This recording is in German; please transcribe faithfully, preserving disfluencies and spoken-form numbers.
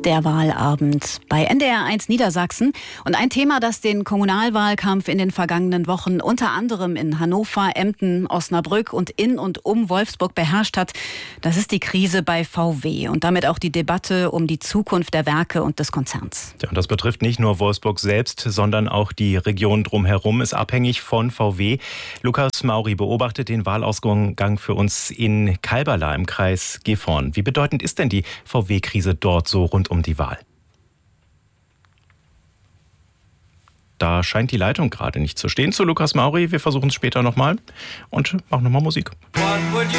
Der Wahlabend bei N D R eins Niedersachsen. Und ein Thema, das den Kommunalwahlkampf in den vergangenen Wochen unter anderem in Hannover, Emden, Osnabrück und in und um Wolfsburg beherrscht hat, das ist die Krise bei V W und damit auch die Debatte um die Zukunft der Werke und des Konzerns. Ja, und das betrifft nicht nur Wolfsburg selbst, sondern auch die Region drumherum ist abhängig von V W. Lukas Mauri beobachtet den Wahlausgang für uns in Kalberla im Kreis Gifhorn. Wie bedeutend ist denn die V W-Krise dort so rund um die Wahl? Da scheint die Leitung gerade nicht zu stehen zu Lukas Mauri. Wir versuchen es später nochmal und machen nochmal Musik.